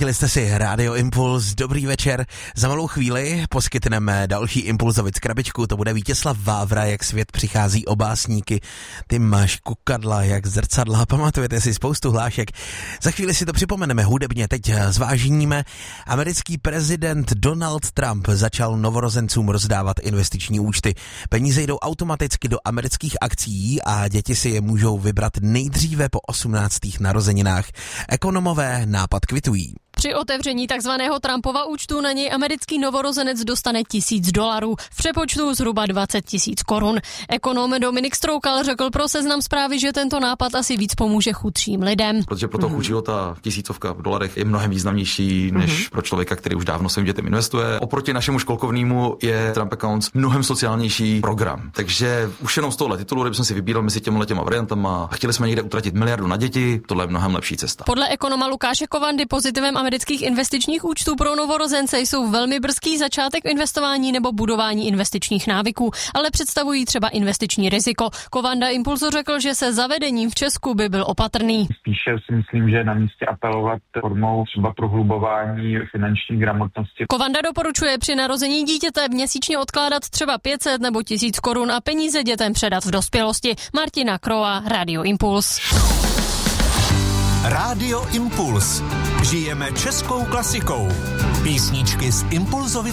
Pustili jste si Radio Impuls, dobrý večer. Za malou chvíli poskytneme další Impulzovic krabičku, to bude Vítězslav Vávra, jak svět přichází o básníky. Ty máš kukadla, jak zrcadla, pamatujete si spoustu hlášek. Za chvíli si to připomeneme hudebně, teď zvážníme. Americký prezident Donald Trump začal novorozencům rozdávat investiční účty. Peníze jdou automaticky do amerických akcií a děti si je můžou vybrat nejdříve po 18. narozeninách. Ekonomové nápad kvitují. Při otevření takzvaného Trumpova účtu na něj americký novorozenec dostane $1000, v přepočtu zhruba 20 000 korun. Ekonom Dominik Stroukal řekl pro Seznam Zprávy, že tento nápad asi víc pomůže chudším lidem. Protože pro toho chudšího ta tisícovka v dolarech je mnohem významnější než pro člověka, který už dávno svým dětem investuje. Oproti našemu školkovnému je Trump Accounts mnohem sociálnější program. Takže už jenom z tohohle titulu, kdybychom si vybírali mezi těma variantama a chtěli jsme někde utratit miliardu na děti, tohle je mnohem lepší cesta. Podle ekonoma Lukáše Kovandy pozitivem amerických investičních účtů pro novorozence jsou velmi brzký začátek investování nebo budování investičních návyků, ale představují třeba investiční riziko. Kovanda Impulzu řekl, že se zavedením v Česku by byl opatrný. Spíše si myslím, že je na místě apelovat formou třeba prohlubování finanční gramotnosti. Kovanda doporučuje při narození dítěte měsíčně odkládat třeba 500 nebo 1000 korun a peníze dětem předat v dospělosti. Martina Kroa, Radio Impuls. Radio Impuls. Žijeme českou klasikou. Písničky z Impulzovic